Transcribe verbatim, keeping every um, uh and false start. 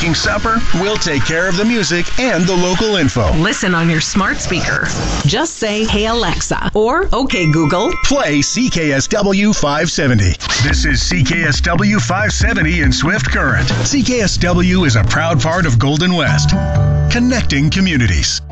making supper, we'll take care of the music and the local info. Listen on your smart speaker. Just say, "Hey Alexa," or "Okay Google." Play C K S W five seventy. This is C K S W five seventy in Swift Current. C K S W is a proud part of Golden West, connecting communities.